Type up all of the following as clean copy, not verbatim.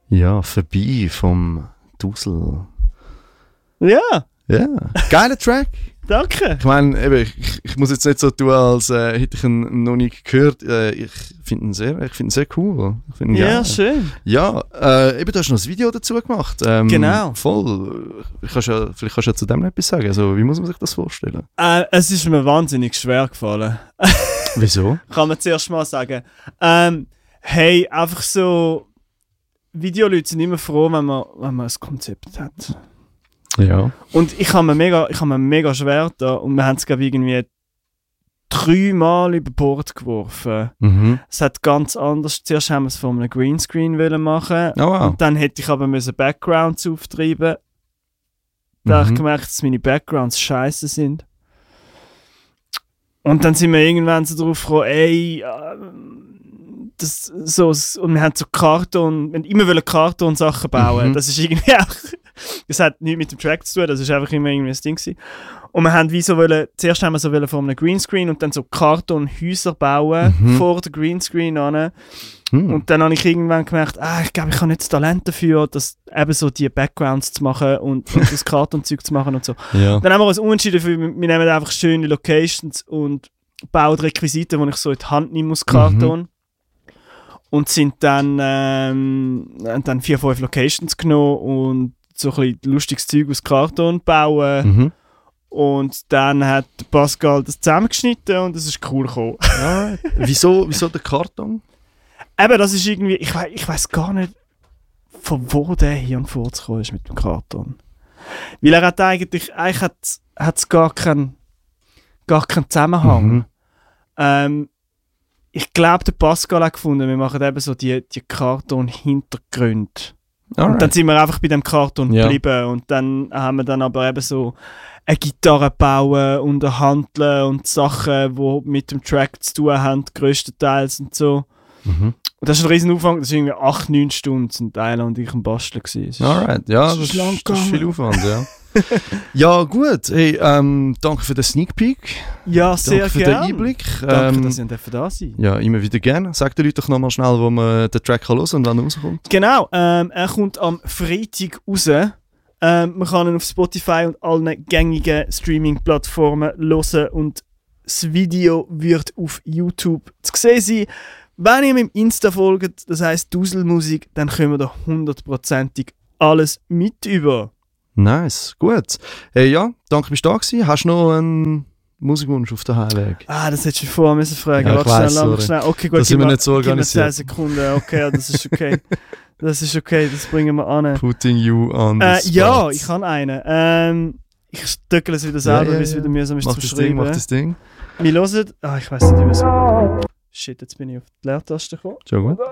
Ja, vorbei vom Dusel. Ja. Ja, geiler Track. Danke. Ich meine, ich muss jetzt nicht so tun, als hätte ich ihn noch nie gehört. Ich finde ihn sehr cool. Ja, schön. Ja, eben, du hast noch ein Video dazu gemacht. Genau. Voll. Vielleicht kannst du ja zu dem noch etwas sagen. Also, wie muss man sich das vorstellen? Es ist mir wahnsinnig schwer gefallen. Wieso? Kann man zuerst mal sagen. Hey, einfach so... Videoleute sind immer froh, wenn man ein Konzept hat. Ja. Und ich habe mir mega schwer da und wir haben es glaube irgendwie 3 Mal über Bord geworfen. Mhm. Es hat ganz anders. Zuerst haben wir es von einem Greenscreen machen Oh, wow. und dann hätte ich aber Backgrounds auftreiben. Da habe ich gemerkt, dass meine Backgrounds scheiße sind. Und dann sind wir irgendwann so drauf gekommen, ey, und wir haben so Karton, wir immer Karton-Sachen bauen. Das ist irgendwie auch, das hat nichts mit dem Track zu tun, das ist einfach immer irgendwie ein Ding gewesen. Und wir haben zuerst haben wir so von einem Greenscreen und dann so Kartonhäuser bauen vor dem Greenscreen an. Und dann habe ich irgendwann gemerkt, ich glaube, ich habe nicht das Talent dafür, das eben so die Backgrounds zu machen und das Kartonzeug zu machen und so. Ja. Dann haben wir uns umentschieden, wir nehmen einfach schöne Locations und bauen die Requisiten, die ich so in die Hand nehme aus Karton. Und sind dann 4-5 Locations genommen und so ein bisschen lustiges Zeug aus Karton bauen. Und dann hat Pascal das zusammengeschnitten und es ist cool gekommen. Wieso der Karton? Eben, das ist irgendwie, ich weiss gar nicht, von wo der hier vorzukommen ist mit dem Karton. Weil er hat eigentlich hat's gar keinen Zusammenhang. Ich glaube, der Pascal hat gefunden, wir machen eben so die Karton-Hintergründe. Und dann sind wir einfach bei dem Karton geblieben. Und dann haben wir dann aber eben so eine Gitarre bauen und ein Handeln und Sachen, die mit dem Track zu tun haben, grösstenteils und so. Und das ist ein riesen Aufwand, das war irgendwie 8-9 Stunden sind Tyler und ich am Basteln gewesen. Alright, ja, das ist viel Aufwand, ja. Ja, gut. Hey, danke für den Sneak Peek. Ja, sehr gerne. Danke für den Einblick. Danke, dass ihr da seid. Ja, immer wieder gerne. Sag den Leuten doch nochmal schnell, wo man den Track hören kann und wann er rauskommt. Genau, er kommt am Freitag raus. Man kann ihn auf Spotify und allen gängigen Streaming-Plattformen hören und das Video wird auf YouTube zu sehen sein. Wenn ihr meinem Insta folgt, das heisst Duselmusik, dann können wir da 100%ig alles mit über. Nice, gut. Hey, ja, danke, bist du da gewesen. Hast du noch einen Musikwunsch auf den Heimweg? Das hättest du vorher müssen fragen. Ja, Warte schnell. Okay, gut, da sind wir nicht so organisiert. 10 Sekunden, okay, das ist okay. Das ist okay, das bringen wir an. Putting you on the spot. Ja, ich habe einen. Ich stöckle es wieder selber, bis es wieder mühsam ist zu beschreiben. Mach das Ding. Wir hören... ich weiss nicht, wie wir es... Shit, jetzt bin ich auf die Leertaste gekommen. Schon gut.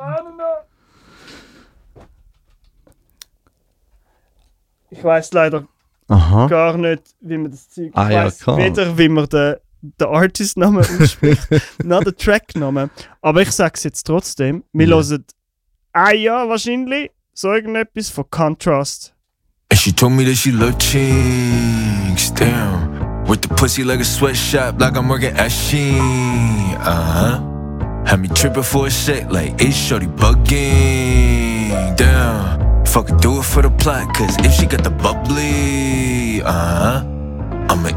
Ich weiss leider gar nicht, wie man das Zeug... Ich weiss weder, wie man den Artist-Namen ausspricht, noch den Track-Namen. Aber ich sag's jetzt trotzdem. Wir hören... ja, wahrscheinlich. So irgendetwas von Contrast. And she told me that she loved chinks, damn. With the pussy like a sweatshop, like I'm working at Shein, Had me tripping for a sec, like, hey, shorty bugging, damn. Fucking do it for the plot, cause if she got the bubbly, I'ma